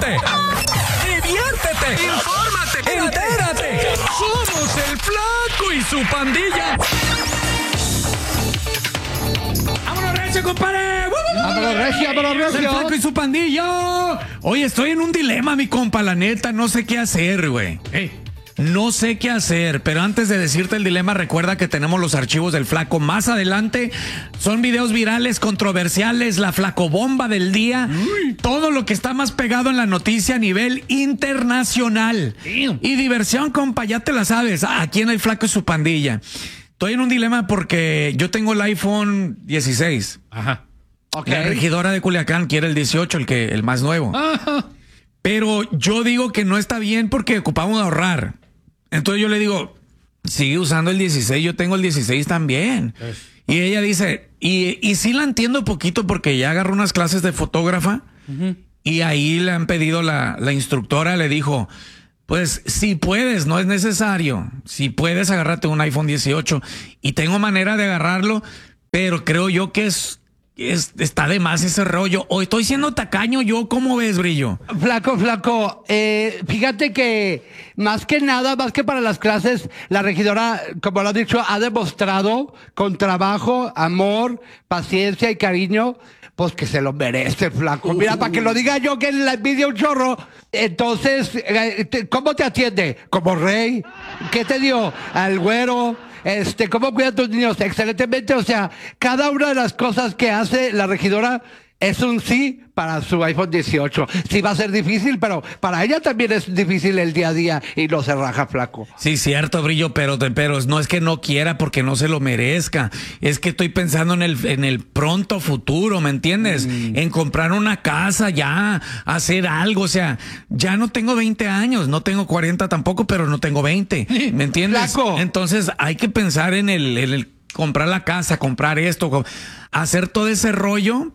Ríete, diviértete, infórmate, entérate. Somos el Flaco y su pandilla. ¡Vámonos, recio, compadre! ¡Vámonos, recio, vámonos, recio! El Flaco y su pandilla. Oye, estoy en un dilema, mi compa, la neta. No sé qué hacer, güey. No sé qué hacer, pero antes de decirte el dilema, recuerda que tenemos los archivos del Flaco más adelante. Son videos virales, controversiales, la flacobomba del día, todo lo que está más pegado en la noticia a nivel internacional. Y diversión, compa, ya te la sabes, aquí en el Flaco y su pandilla. Estoy en un dilema porque yo tengo el iPhone 16. Ajá. Okay. La regidora de Culiacán quiere el 18, el más nuevo. Ajá. Pero yo digo que no está bien porque ocupamos ahorrar. Entonces yo le digo, sigue usando el 16, yo tengo el 16 también. Y ella dice, y sí la entiendo poquito porque ya agarró unas clases de fotógrafa y ahí le han pedido la instructora, le dijo, pues si puedes, no es necesario. Si puedes, agárrate un iPhone 18 y tengo manera de agarrarlo, pero creo yo que está de más ese rollo. O estoy siendo tacaño yo, ¿cómo ves, Brillo? Flaco, fíjate que más que nada, más que para las clases, la regidora, como lo ha dicho, ha demostrado con trabajo, amor, paciencia y cariño, pues que se lo merece, Flaco. Mira, para que lo diga yo que la envidia un chorro. Entonces, ¿cómo te atiende? ¿Como rey? ¿Qué te dio? ¿Al güero? ¿Cómo cuida a tus niños? Excelentemente, o sea, cada una de las cosas que hace la regidora es un sí para su iPhone 18. Sí va a ser difícil, pero para ella también es difícil el día a día y no se raja, Flaco. Sí, cierto, Brillo, pero no es que no quiera porque no se lo merezca. Es que estoy pensando en el pronto futuro, ¿me entiendes? En comprar una casa ya, hacer algo, o sea, ya no tengo 20 años, no tengo 40 tampoco, pero no tengo 20, ¿me entiendes? Flaco. Entonces hay que pensar en el comprar la casa, comprar esto, hacer todo ese rollo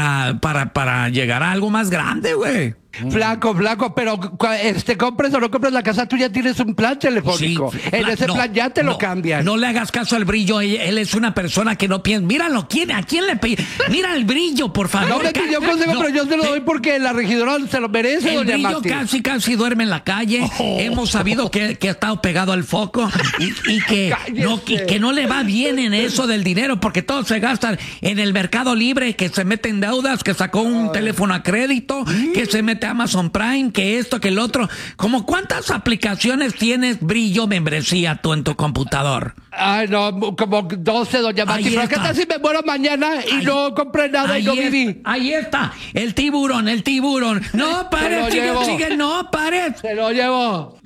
para llegar a algo más grande, güey. Flaco, pero compres o no compres la casa, tú ya tienes un plan telefónico. Sí, en ese plan ya te lo cambian. No le hagas caso al Brillo, él es una persona que no piensa. Míralo, ¿a quién le pide? Mira el Brillo, por favor. No me pidió consejo, pero yo se lo doy porque la regidora se lo merece, el doña Brillo Mati. casi duerme en la calle. Hemos sabido que ha estado pegado al foco y que no le va bien en eso del dinero porque todos se gastan en el Mercado Libre, que se mete en deudas, que sacó un teléfono a crédito, que se mete a Amazon Prime, que esto, que el otro. ¿Cómo cuántas aplicaciones tienes, Brillo, membresía tú en tu computador? Ay, no, como 12, doña Mati. ¿Pero qué tal si me muero mañana y no compré nada y no viví? Ahí está, el tiburón. No, pare, sigue, no, pare. Se lo llevo.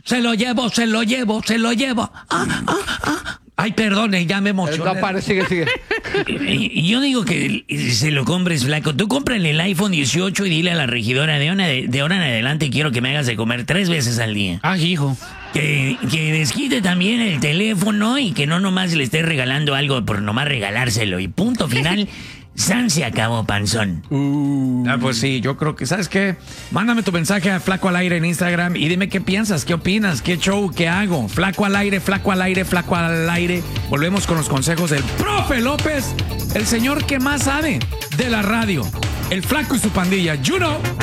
Ay, perdone, ya me emocioné. No, pare, sigue. Yo digo que se lo compres, Flaco. Tú cómprale el iPhone 18 y dile a la regidora, de ahora en adelante quiero que me hagas de comer 3 veces al día. Hijo. Que desquite también el teléfono y que no nomás le estés regalando algo por nomás regalárselo. Y punto final. San se acabó, panzón. Pues sí, yo creo que, ¿sabes qué? Mándame tu mensaje a Flaco al Aire en Instagram y dime qué piensas, qué opinas, qué show, qué hago. Flaco al Aire. Volvemos con los consejos del Profe López, el señor que más sabe de la radio. El Flaco y su pandilla. You know.